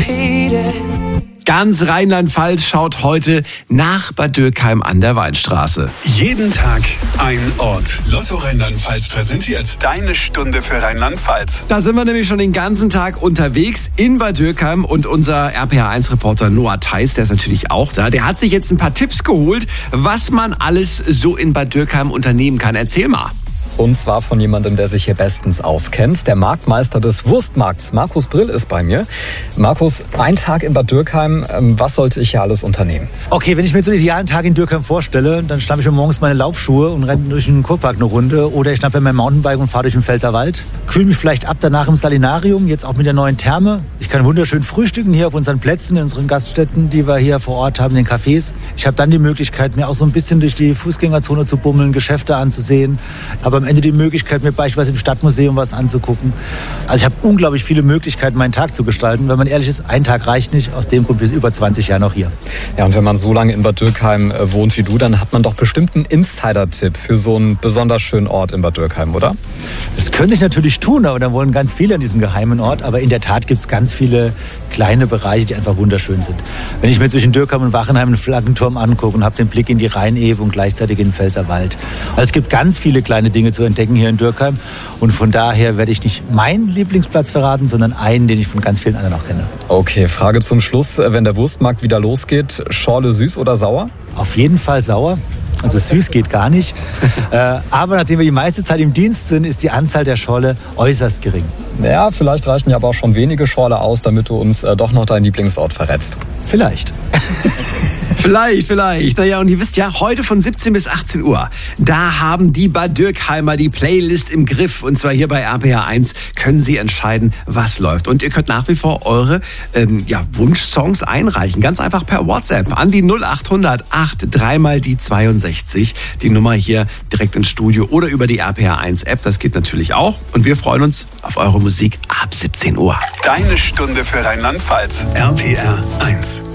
Ganz Rheinland-Pfalz schaut heute nach Bad Dürkheim an der Weinstraße. Jeden Tag ein Ort. Lotto Rheinland-Pfalz präsentiert deine Stunde für Rheinland-Pfalz. Da sind wir nämlich schon den ganzen Tag unterwegs in Bad Dürkheim und unser RPA1-Reporter Noah Theis, der ist natürlich auch da. Der hat sich jetzt ein paar Tipps geholt, was man alles so in Bad Dürkheim unternehmen kann. Erzähl mal. Und zwar von jemandem, der sich hier bestens auskennt. Der Marktmeister des Wurstmarkts, Markus Brill, ist bei mir. Markus, ein Tag in Bad Dürkheim, was sollte ich hier alles unternehmen? Okay, wenn ich mir so einen idealen Tag in Dürkheim vorstelle, dann schnappe ich mir morgens meine Laufschuhe und renne durch den Kurpark eine Runde. Oder ich schnappe mir mein Mountainbike und fahre durch den Pfälzerwald. Kühle mich vielleicht ab danach im Salinarium, jetzt auch mit der neuen Therme. Ich kann wunderschön frühstücken hier auf unseren Plätzen, in unseren Gaststätten, die wir hier vor Ort haben, in den Cafés. Ich habe dann die Möglichkeit, mir auch so ein bisschen durch die Fußgängerzone zu bummeln, Geschäfte anzusehen. Aber am Ende die Möglichkeit, mir beispielsweise im Stadtmuseum was anzugucken. Also ich habe unglaublich viele Möglichkeiten, meinen Tag zu gestalten. Wenn man ehrlich ist, ein Tag reicht nicht. Aus dem Grund bin ich über 20 Jahre noch hier. Ja, und wenn man so lange in Bad Dürkheim wohnt wie du, dann hat man doch bestimmt einen Insider-Tipp für so einen besonders schönen Ort in Bad Dürkheim, oder? Das könnte ich natürlich tun, aber dann wollen ganz viele an diesem geheimen Ort. Aber in der Tat gibt es ganz viele kleine Bereiche, die einfach wunderschön sind. Wenn ich mir zwischen Dürkheim und Wachenheim einen Flaggenturm angucke und habe den Blick in die Rheinewe und gleichzeitig in den Pfälzerwald. Also es gibt ganz viele kleine Dinge zu entdecken hier in Dürkheim. Und von daher werde ich nicht meinen Lieblingsplatz verraten, sondern einen, den ich von ganz vielen anderen auch kenne. Okay, Frage zum Schluss. Wenn der Wurstmarkt wieder losgeht, Schorle süß oder sauer? Auf jeden Fall sauer. Also süß geht gar nicht. Aber nachdem wir die meiste Zeit im Dienst sind, ist die Anzahl der Schorle äußerst gering. Ja, vielleicht reichen ja aber auch schon wenige Schorle aus, damit du uns doch noch deinen Lieblingsort verrätst. Vielleicht. Vielleicht. Naja, und ihr wisst ja, heute von 17 bis 18 Uhr, da haben die Bad Dürkheimer die Playlist im Griff. Und zwar hier bei RPA1 können sie entscheiden, was läuft. Und ihr könnt nach wie vor eure Wunschsongs einreichen. Ganz einfach per WhatsApp an die 0800 83 mal die 62. Die Nummer hier direkt ins Studio oder über die RPA1 App. Das geht natürlich auch. Und wir freuen uns auf eure Musik ab 17 Uhr. Deine Stunde für Rheinland-Pfalz. RPA1.